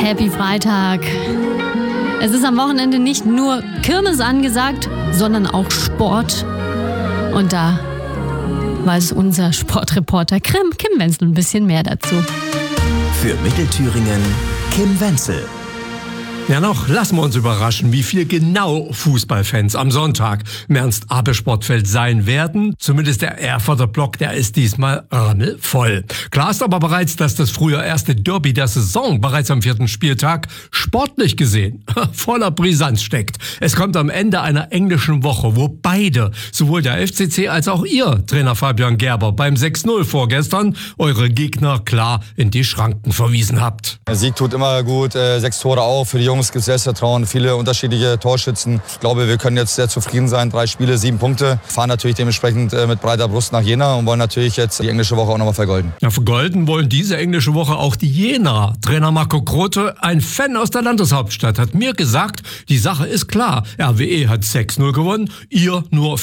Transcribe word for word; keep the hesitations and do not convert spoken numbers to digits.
Happy Freitag. Es ist am Wochenende nicht nur Kirmes angesagt, sondern auch Sport. Und da weiß unser Sportreporter Kim, Kim Wenzel ein bisschen mehr dazu. Für Mittelthüringen Kim Wenzel. Ja, noch lassen wir uns überraschen, wie viel genau Fußballfans am Sonntag im Ernst-Abbe-Sportfeld sein werden. Zumindest der Erfurter Block, der ist diesmal rammelvoll. Klar ist aber bereits, dass das früher erste Derby der Saison bereits am vierten Spieltag sportlich gesehen voller Brisanz steckt. Es kommt am Ende einer englischen Woche, wo beide, sowohl der F C C als auch ihr Trainer Fabian Gerber, beim sechs null vorgestern eure Gegner klar in die Schranken verwiesen habt. Der Sieg tut immer gut, äh, sechs Tore auch für die Jungs. Es gibt Selbstvertrauen, viele unterschiedliche Torschützen. Ich glaube, wir können jetzt sehr zufrieden sein. Drei Spiele, sieben Punkte. Fahren natürlich dementsprechend mit breiter Brust nach Jena und wollen natürlich jetzt die englische Woche auch nochmal vergolden. Ja, vergolden wollen diese englische Woche auch die Jenaer. Trainer Marco Grote, ein Fan aus der Landeshauptstadt, hat mir gesagt, die Sache ist klar. R W E hat sechs null gewonnen, ihr nur